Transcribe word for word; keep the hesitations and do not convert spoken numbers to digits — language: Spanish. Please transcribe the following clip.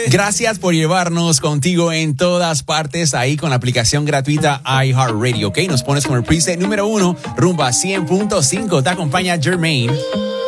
Gracias por llevarnos contigo en todas partes, ahí con la aplicación gratuita iHeartRadio, ¿ok? Nos pones como el preset número uno, Rumba cien punto cinco. Te acompaña Jermaine.